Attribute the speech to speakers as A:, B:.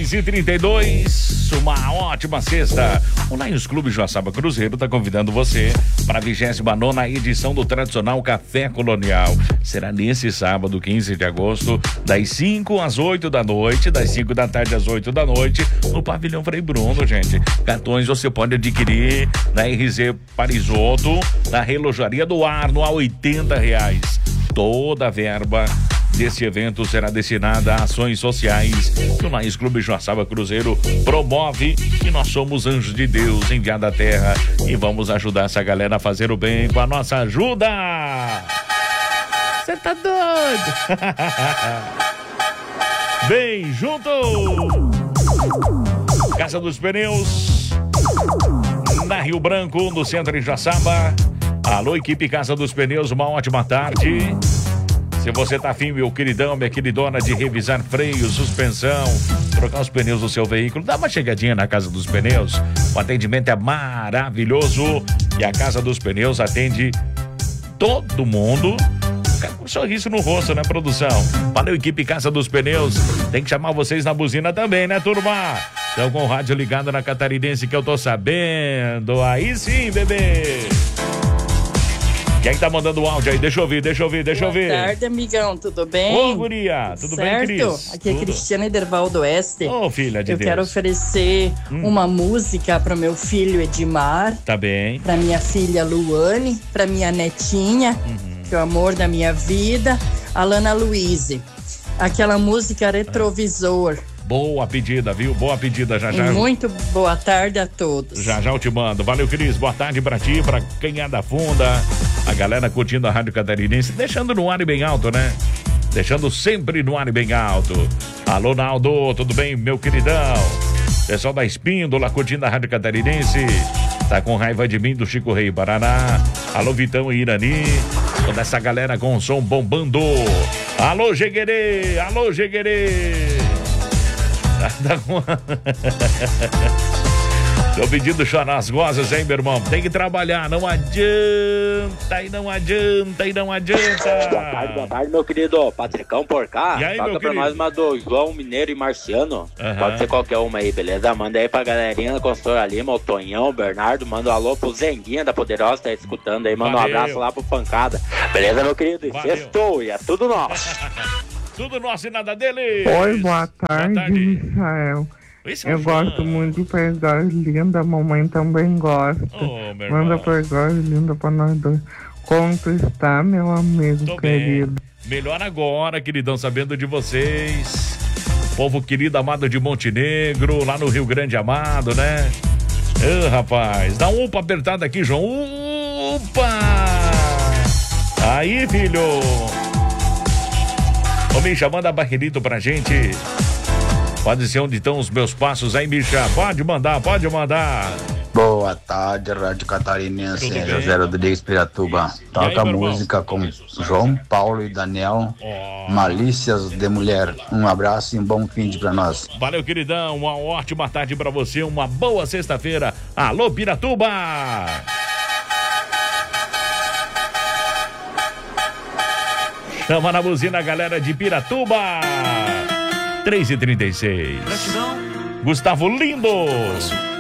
A: 3h32, uma ótima sexta. O Lions Clube Joaçaba Cruzeiro está convidando você para a 29ª edição do tradicional Café Colonial. Será nesse sábado, 15 de agosto, das 5 às 8 da noite, das 5 da tarde às 8 da noite, no Pavilhão Frei Bruno, gente. Cartões você pode adquirir na RZ Parisoto, na Relojaria do Arno, a R$80. Toda a verba desse evento será destinada a ações sociais que o Lions Clube Joaçaba Cruzeiro promove, e nós somos anjos de Deus enviados à terra e vamos ajudar essa galera a fazer o bem com a nossa ajuda. Você tá doido? Vem junto! Casa dos Pneus, na Rio Branco, no centro de Joaçaba. Alô, equipe Casa dos Pneus, uma ótima tarde. Se você tá afim, meu queridão, minha queridona, de revisar freio, suspensão, trocar os pneus do seu veículo, dá uma chegadinha na Casa dos Pneus. O atendimento é maravilhoso e a Casa dos Pneus atende todo mundo com um sorriso no rosto, né, produção? Valeu, equipe Casa dos Pneus. Tem que chamar vocês na buzina também, né, turma? Estão com o rádio ligado na Catarinense, que eu tô sabendo. Aí sim, bebê. Quem tá mandando o áudio aí? Deixa eu ouvir.
B: Boa tarde, amigão, tudo bem?
A: Ô, guria, tudo bem, Cris?
B: Aqui é Cristiana Edervaldo Oeste.
A: Ô, filha de Deus.
B: Eu quero oferecer uma música pro meu filho Edmar.
A: Tá bem.
B: Pra minha filha Luane, pra minha netinha, que é o amor da minha vida, Alana Luize. Aquela música Retrovisor.
A: Boa pedida, viu? Boa pedida, já.
B: Muito boa tarde a todos.
A: Já eu te mando. Valeu, Cris. Boa tarde pra ti, pra quem é da Funda. A galera curtindo a Rádio Catarinense, deixando no ar e bem alto, né? Deixando sempre no ar e bem alto. Alô, Naldo, tudo bem, meu queridão? Pessoal da Espíndola curtindo a Rádio Catarinense. Tá com raiva de mim, do Chico Rei Paraná. Alô, Vitão e Irani. Toda essa galera com o som bombando. Alô, Jeguerê. Tô pedindo chorar as gozas, hein, meu irmão? Tem que trabalhar, não adianta.
C: Boa tarde, meu querido Patricão Porcá.
A: E aí,
C: toca pra nós uma do João Mineiro e Marciano. Pode ser qualquer uma aí, beleza? Manda aí pra galerinha da Consultora Lima, o Tonhão, o Bernardo. Manda um alô pro Zenguinha da Poderosa, tá escutando aí. Manda um abraço lá pro Pancada. Beleza, meu querido? E sextou, e é tudo nosso.
A: Tudo nosso e nada dele.
D: Oi, boa tarde, Michael. Eu gosto muito de Pergóis Linda, a mamãe também gosta. Manda Pergóis Linda pra nós dois. Como tu está, meu amigo querido?
A: Bem. Melhor agora, queridão, sabendo de vocês. Povo querido, amado de Montenegro, lá no Rio Grande Amado, né? Rapaz, dá um upa apertado aqui, João. Upa! Aí, filho. Ô, Misha, manda barrilito pra gente. Pode ser onde estão os meus passos aí, Misha. Pode mandar.
E: Boa tarde, Rádio Catarinense, José Rodrigues Piratuba. Toca aí, música com João Paulo e Daniel, Malícias de Mulher. Um abraço e um bom fim de pra nós.
A: Valeu, queridão, uma ótima tarde pra você, uma boa sexta-feira. Alô, Piratuba! Chama na buzina, galera de Piratuba. 3h36. Gustavo Lindo.